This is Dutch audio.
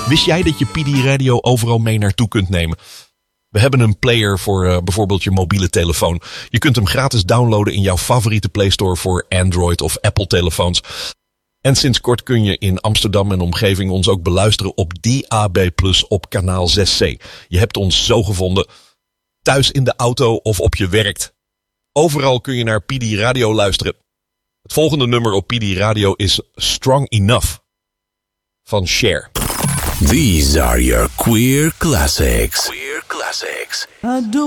Wist jij dat je PD Radio overal mee naartoe kunt nemen? We hebben een player voor bijvoorbeeld je mobiele telefoon. Je kunt hem gratis downloaden in jouw favoriete Play Store voor Android of Apple telefoons. En sinds kort kun je in Amsterdam en omgeving ons ook beluisteren op DAB+ op kanaal 6C. Je hebt ons zo gevonden. Thuis in de auto of op je werk. Overal kun je naar PD Radio luisteren. Het volgende nummer op PD Radio is Strong Enough van Cher. These are your queer classics. Queer classics.